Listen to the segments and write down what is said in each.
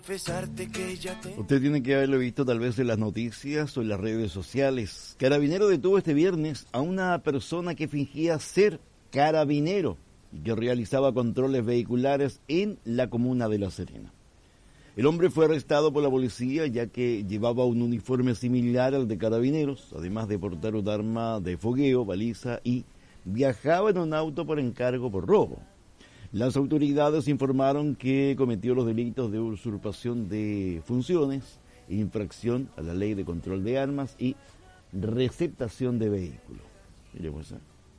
Usted tiene que haberlo visto tal vez en las noticias o en las redes sociales. Carabinero detuvo este viernes a una persona que fingía ser carabinero y que realizaba controles vehiculares en la comuna de La Serena. El hombre fue arrestado por la policía ya que llevaba un uniforme similar al de carabineros, además de portar un arma de fogueo, baliza y viajaba en un auto por encargo por robo. Las autoridades informaron que cometió los delitos de usurpación de funciones, infracción a la ley de control de armas y receptación de vehículos. Miremos,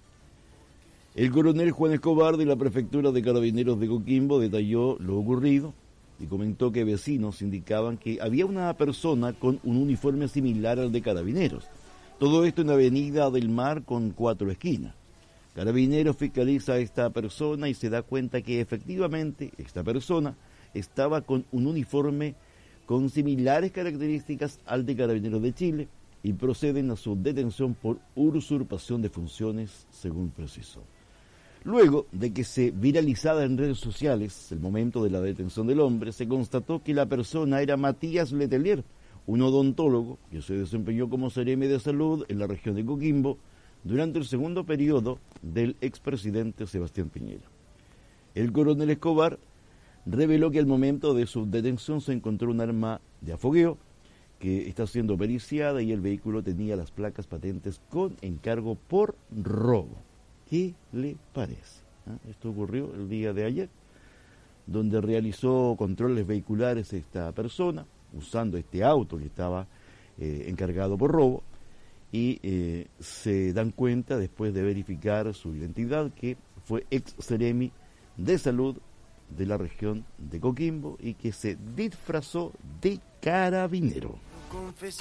El coronel Juan Escobar de la Prefectura de Carabineros de Coquimbo detalló lo ocurrido y comentó que vecinos indicaban que había una persona con un uniforme similar al de Carabineros. Todo esto en la Avenida del Mar con 4 esquinas. Carabineros fiscaliza a esta persona y se da cuenta que efectivamente esta persona estaba con un uniforme con similares características al de Carabineros de Chile y proceden a su detención por usurpación de funciones, según precisó. Luego de que se viralizara en redes sociales el momento de la detención del hombre, se constató que la persona era Matías Letelier, un odontólogo que se desempeñó como seremi de salud en la región de Coquimbo durante el segundo periodo del expresidente Sebastián Piñera. El coronel Escobar reveló que al momento de su detención se encontró un arma de afogueo que está siendo periciada y el vehículo tenía las placas patentes con encargo por robo. ¿Qué le parece? Esto ocurrió el día de ayer, donde realizó controles vehiculares esta persona, usando este auto que estaba encargado por robo, y se dan cuenta, después de verificar su identidad, que fue ex seremi de salud de la región de Coquimbo y que se disfrazó de carabinero.